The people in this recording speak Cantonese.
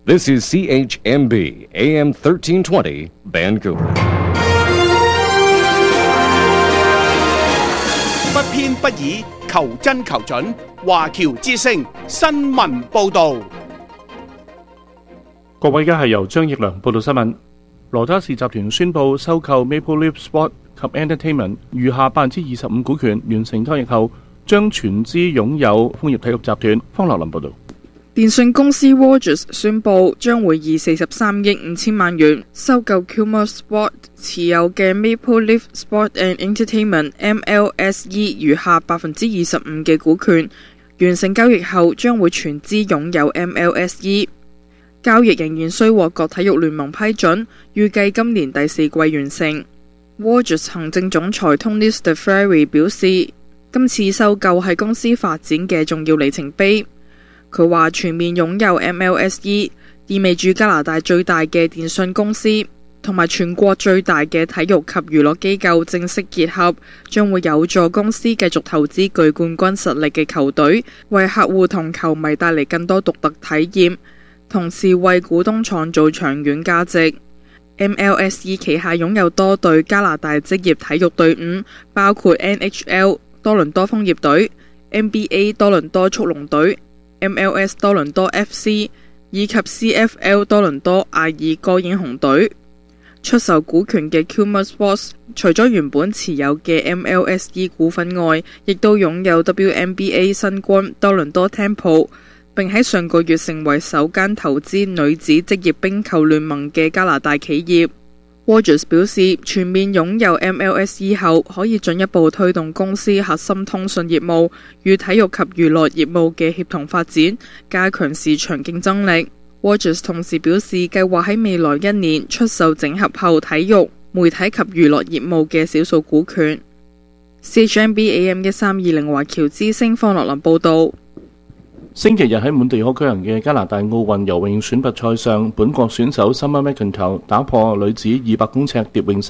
This is CHMB AM 1320 Vancouver。 不偏不倚，求真求準。華僑之聲新聞報導。 各位，而家係由張奕良報道新聞。羅渣士集團宣布收購 Maple Leaf Sport 及 Entertainment 餘下25%股權，完成交易後將全資擁有楓葉體育集團。方樂林報導。 電訊公司 Rogers 宣布將會以43億5千萬元收購 Kilmer Sport 持有嘅 Maple Leaf Sport and Entertainment MLSE 餘下25%嘅股權。完成交易後將會全資擁有 MLSE。交易仍然需獲各體育聯盟批准，預計今年第4季完成。Rogers 行政總裁 Tony Staffieri 表示，今次收購係公司發展嘅重要里程碑。佢話全面擁有 MLSE 意味住加拿大最大嘅電訊公司同埋全國最大嘅體育及娛樂機構正式結合，將會有助公司繼續投資具冠軍實力嘅球隊，為客戶同球迷帶嚟更多獨特體驗，同時為股東創造長遠價值。MLSE 旗下擁有多隊加拿大職業體育隊伍，包括 NHL 多倫多楓葉隊、NBA 多倫多速龍隊、MLS 多倫多 FC 以及 CFL 多倫多艾爾戈英雄隊。出售股權嘅 Kilmer Sports 除咗原本持有嘅 MLSE 股份外，亦都擁有 WNBA 新軍多倫多 Temple， 並喺上個月成為首間投資女子職業冰球聯盟嘅加拿大企業。Rogers 表示，全面擁有 MLSE 後，可以進一步推動公司核心通訊業務與體育及娛樂業務嘅協同發展，加強市場競爭力。Rogers 同時表示，計劃喺未來1年出售整合後體育、媒體及娛樂業務嘅少數股權。CHMB AM 1320華僑之聲方樂林報導。 星期日喺滿地可舉行嘅加拿大奧運游泳選拔賽上，本國選手 Summer McIntyre 打破女子200公尺蝶泳